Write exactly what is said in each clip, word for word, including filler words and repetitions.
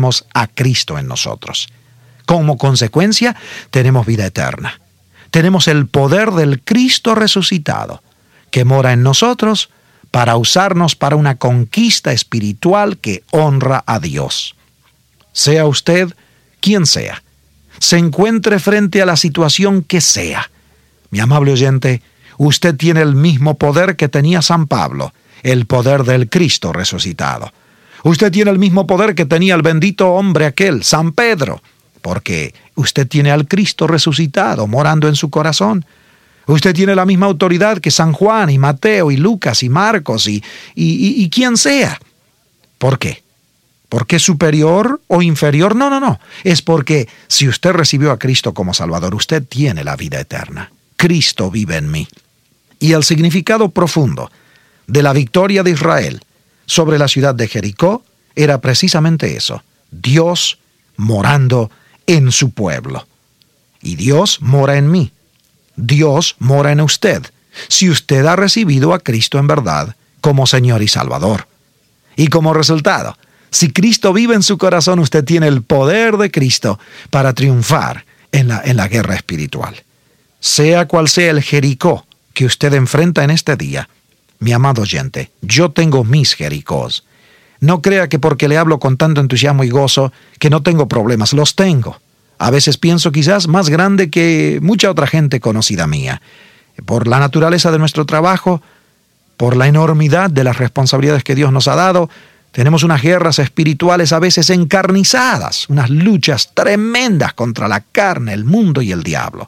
tenemos a Cristo en nosotros. Como consecuencia, tenemos vida eterna. Tenemos el poder del Cristo resucitado, que mora en nosotros para usarnos para una conquista espiritual que honra a Dios. Sea usted quien sea, se encuentre frente a la situación que sea. Mi amable oyente, usted tiene el mismo poder que tenía San Pablo, el poder del Cristo resucitado. Usted tiene el mismo poder que tenía el bendito hombre aquel, San Pedro, porque usted tiene al Cristo resucitado morando en su corazón. Usted tiene la misma autoridad que San Juan y Mateo y Lucas y Marcos y, y, y, y quien sea. ¿Por qué? ¿Por qué superior o inferior? No, no, no. Es porque si usted recibió a Cristo como Salvador, usted tiene la vida eterna. Cristo vive en mí. Y el significado profundo de la victoria de Israel sobre la ciudad de Jericó era precisamente eso: Dios morando en su pueblo. Y Dios mora en mí. Dios mora en usted, si usted ha recibido a Cristo en verdad como Señor y Salvador. Y como resultado, si Cristo vive en su corazón, usted tiene el poder de Cristo para triunfar en la, en la guerra espiritual. Sea cual sea el Jericó que usted enfrenta en este día, mi amado oyente, yo tengo mis Jericós. No crea que porque le hablo con tanto entusiasmo y gozo, que no tengo problemas. Los tengo. A veces pienso quizás más grande que mucha otra gente conocida mía. Por la naturaleza de nuestro trabajo, por la enormidad de las responsabilidades que Dios nos ha dado, tenemos unas guerras espirituales a veces encarnizadas, unas luchas tremendas contra la carne, el mundo y el diablo.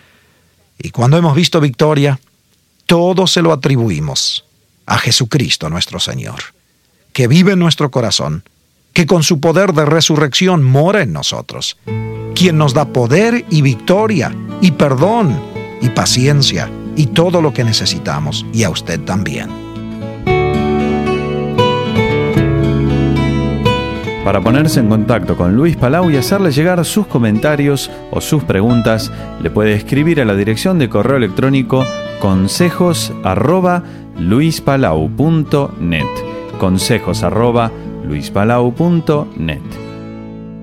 Y cuando hemos visto victoria, todo se lo atribuimos a Jesucristo nuestro Señor, que vive en nuestro corazón, que con su poder de resurrección mora en nosotros, quien nos da poder y victoria, y perdón, y paciencia, y todo lo que necesitamos, y a usted también. Para ponerse en contacto con Luis Palau y hacerle llegar sus comentarios o sus preguntas, le puede escribir a la dirección de correo electrónico consejos arroba luispalau punto net. consejos arroba luispalau punto net.